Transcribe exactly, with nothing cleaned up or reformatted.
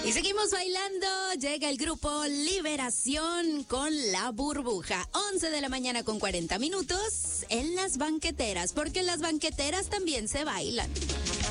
Y seguimos bailando, llega el grupo Liberación con La Burbuja, once de la mañana con cuarenta minutos en las banqueteras, porque en las banqueteras también se bailan.